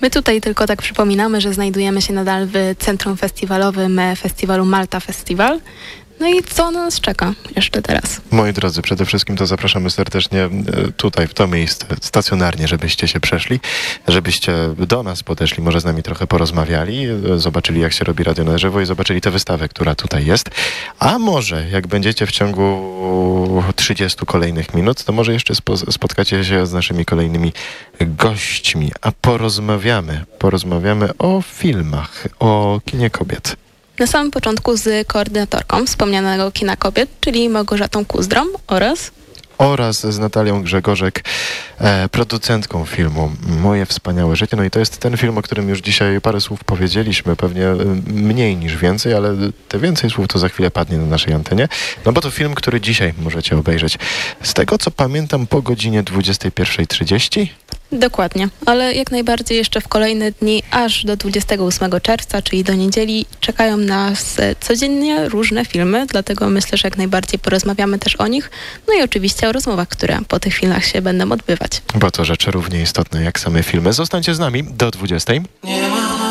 My tutaj tylko tak przypominamy, że znajdujemy się nadal w centrum festiwalowym festiwalu Malta Festival. No i co na nas czeka jeszcze teraz? Moi drodzy, przede wszystkim to zapraszamy serdecznie tutaj, w to miejsce, stacjonarnie, żebyście się przeszli, żebyście do nas podeszli, może z nami trochę porozmawiali, zobaczyli, jak się robi radio na żywo i zobaczyli tę wystawę, która tutaj jest. A może, jak będziecie w ciągu 30 kolejnych minut, to może jeszcze spotkacie się z naszymi kolejnymi gośćmi, a porozmawiamy o filmach, o kinie kobiet. Na samym początku z koordynatorką wspomnianego Kina Kobiet, czyli Małgorzatą Kuzdrą oraz z Natalią Grzegorzek, producentką filmu Moje wspaniałe życie. No i to jest ten film, o którym już dzisiaj parę słów powiedzieliśmy, pewnie mniej niż więcej, ale te więcej słów to za chwilę padnie na naszej antenie. No bo to film, który dzisiaj możecie obejrzeć. Z tego, co pamiętam, po godzinie 21:30. Dokładnie, ale jak najbardziej jeszcze w kolejne dni, aż do 28 czerwca, czyli do niedzieli, czekają nas codziennie różne filmy, dlatego myślę, że jak najbardziej porozmawiamy też o nich, no i oczywiście o rozmowach, które po tych filmach się będą odbywać. Bo to rzeczy równie istotne jak same filmy. Zostańcie z nami do 20:00.